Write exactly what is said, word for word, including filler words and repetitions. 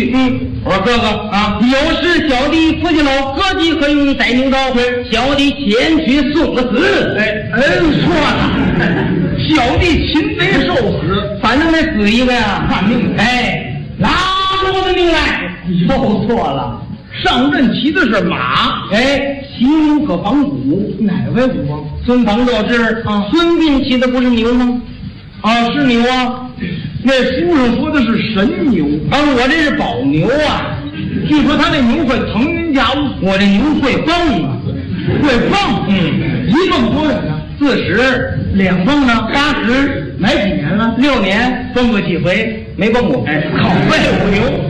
嗯，我说哥哥啊，有时小弟夫妻老各级可用宰牛刀，小弟前去送个死。 哎，嗯，错了，小弟擒贼受死， 反正得死一个呀， 看命。 哎，拿出我的命来。又错了， 上阵骑的是马， 哎，骑牛可防虎。 哪位虎啊？ 孙庞若知啊，孙膑骑的不是牛吗？啊，是牛啊。 那书上说的是神牛啊，我这是宝牛啊。 据说他那牛会腾云驾雾， 我这牛会蹦啊， 会蹦。 嗯， 一蹦多远呢？ 四十， 两蹦呢？ 八十， 买几年了？ 六年，蹦过几回，没蹦过。 哎，好废物牛。